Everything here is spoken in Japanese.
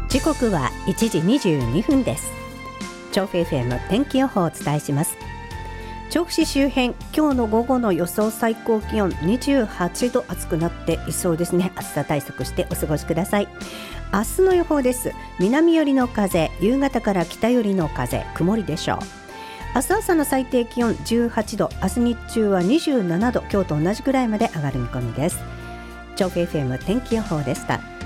時刻は1時22分です。調布 FM 天気予報をお伝えします。調布市周辺、今日の午後の予想最高気温28度、暑くなっていそうですね。暑さ対策してお過ごしください。明日の予報です。南寄りの風、夕方から北寄りの風、曇りでしょう。明日朝の最低気温18度、明日日中は27度、今日と同じくらいまで上がる見込みです。調布 FM 天気予報でした。